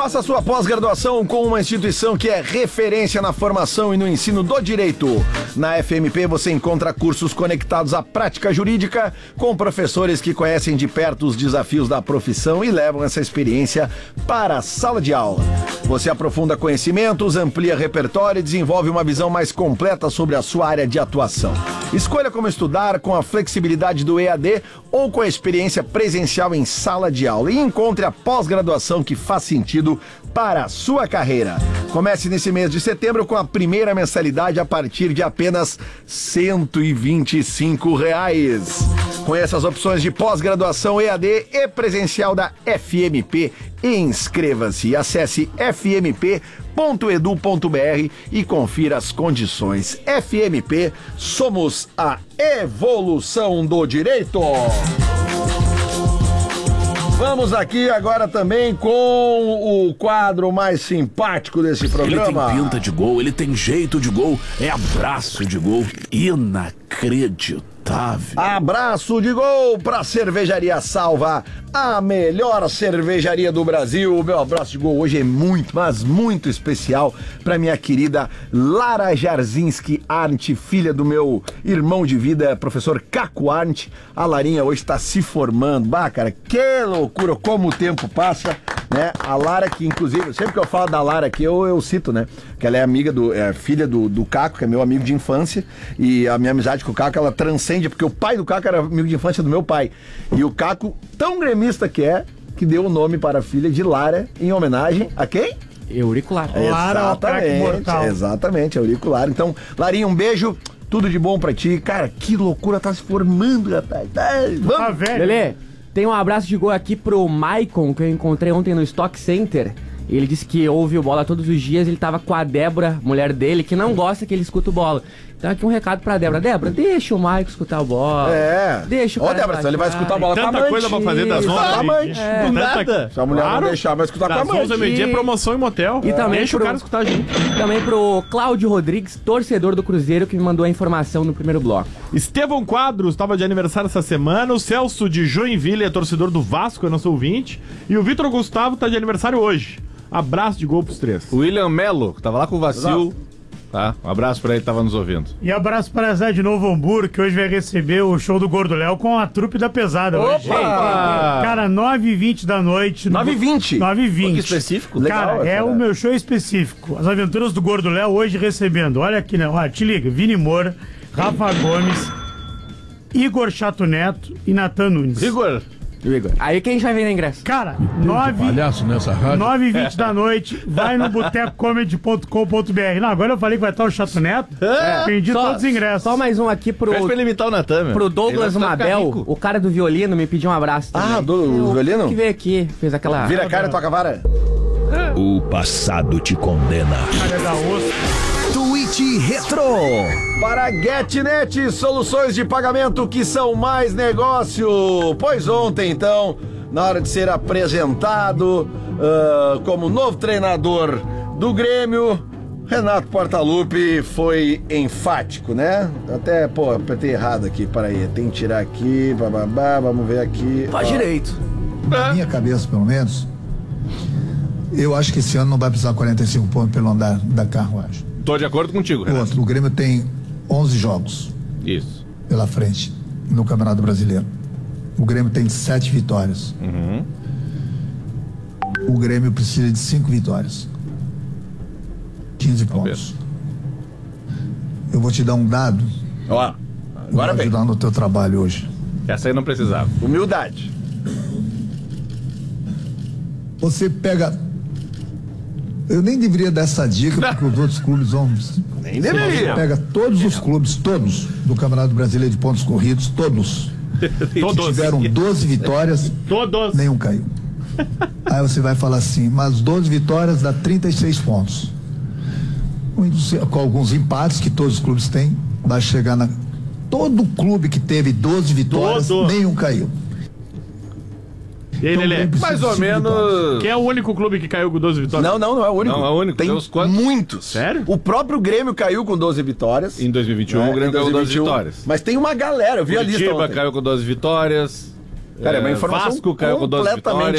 Faça a sua pós-graduação com uma instituição que é referência na formação e no ensino do direito. Na FMP você encontra cursos conectados à prática jurídica, com professores que conhecem de perto os desafios da profissão e levam essa experiência para a sala de aula. Você aprofunda conhecimentos, amplia repertório e desenvolve uma visão mais completa sobre a sua área de atuação. Escolha como estudar com a flexibilidade do EAD ou com a experiência presencial em sala de aula e encontre a pós-graduação que faz sentido para a sua carreira. Comece nesse mês de setembro com a primeira mensalidade a partir de apenas R$ 125. Conheça as opções de pós-graduação EAD e presencial da FMP e inscreva-se. Acesse fmp.edu.br e confira as condições. FMP, somos a evolução do direito. Vamos aqui agora também com o quadro mais simpático desse programa. Ele tem pinta de gol, ele tem jeito de gol, é abraço de gol, inacreditável. Abraço de gol pra Cervejaria Salva, a melhor cervejaria do Brasil. O meu abraço de gol hoje é muito, mas muito especial pra minha querida Lara Jarzinski Arndt, filha do meu irmão de vida, professor Caco Arndt. A Larinha hoje tá se formando. Bah, cara, que loucura, como o tempo passa, né? A Lara, que inclusive, sempre que eu falo da Lara aqui, eu cito, né? Que ela é amiga filha do Caco, que é meu amigo de infância, e a minha amizade com o Caco, ela transcende, porque o pai do Caco era amigo de infância do meu pai. E o Caco, tão gremista que é, que deu o nome para a filha de Lara, em homenagem a quem? Euricular. Exatamente, Euricular. Então, Larinha, um beijo, tudo de bom pra ti. Cara, que loucura, tá se formando, rapaz. Vamos, velho. Lelê, tem um abraço de gol aqui pro Maicon, que eu encontrei ontem no Stock Center. Ele disse que ouve o Bola todos os dias. Ele tava com a Débora, mulher dele, que não gosta que ele escuta o Bola. Então aqui um recado pra Débora. Débora, deixa o Maicon escutar o Bola. Deixa o cara. Ó, Débora, ele vai escutar o Bola com a tanta coisa pra fazer das 11 da amante. Do nada. Se a mulher não deixar, vai escutar com a Das 11 amante. ao meio-dia, promoção em motel. E também deixa o cara escutar junto. Também pro Cláudio Rodrigues, torcedor do Cruzeiro, que me mandou a informação no primeiro bloco. Estevão Quadros estava de aniversário essa semana. O Celso de Joinville é torcedor do Vasco, é nosso ouvinte. E o Vitor Gustavo tá de aniversário hoje. Abraço de gol pros três. O William Melo, que tava lá com o Vacil. Tá? Um abraço pra ele que tava nos ouvindo. E abraço para Zé de Novo Hamburgo, que hoje vai receber o show do Gordo Léo com a trupe da pesada. Hoje. Cara, 9h20 da noite. 9h20? 9h20. Que específico? Cara, Legal, é o meu show específico. As aventuras do Gordo Léo hoje recebendo. Olha aqui, né? Olha, te liga. Vini Moura, Rafa Gomes, Igor Chato Neto e Natan Nunes. Igor. Aí quem vai vender ingresso? Cara, 9h20 da noite, vai no botecocomedy.com.br. Não, agora eu falei que vai estar o Chato Neto. Vendi todos os ingressos. Só mais um aqui pro Pede pra ele imitar o Natan, meu. Pro Douglas Mabel, o cara do violino, me pediu um abraço também. Do violino? Que veio aqui, fez aquela... Vira a cara e toca a vara. O passado te condena. Cara da osso. Tweet Retro. Para GetNet, soluções de pagamento que são mais negócio. Pois ontem, então, na hora de ser apresentado como novo treinador do Grêmio, Renato Portaluppi foi enfático, né? Até, apertei errado aqui, peraí, tem que tirar aqui, bababá, vamos ver aqui. Faz direito. Na minha cabeça, pelo menos, eu acho que esse ano não vai precisar 45 pontos pelo andar da carruagem. Tô de acordo contigo, Renato. O Grêmio tem 11 jogos Isso. pela frente no Campeonato Brasileiro. O Grêmio tem 7 vitórias. O Grêmio precisa de 5 vitórias. 15 pontos. Eu vou te dar um dado. Ó, agora vem. Ajudar no teu trabalho hoje. Essa aí não precisava. Humildade. Você pega... Eu nem deveria dar essa dica, porque os outros clubes vão... Nem deveria. Você pega todos os clubes, todos, do Campeonato Brasileiro de pontos corridos, todos. Que tiveram 12 vitórias, nenhum caiu. Aí você vai falar assim, mas 12 vitórias dá 36 pontos. Com alguns empates que todos os clubes têm, vai chegar na... Todo clube que teve 12 vitórias, nenhum caiu. E aí, Lelê? Mais ou menos. Quem é o único clube que caiu com 12 vitórias? Não é o único. Não é o único. Tem muitos. Sério? O próprio Grêmio caiu com 12 vitórias. Em 2021 o Grêmio caiu com 12 vitórias. Mas tem uma galera, eu vi a lista Curitiba ontem. caiu com 12 vitórias. Cara, é uma informação Vasco caiu com 12 vitórias.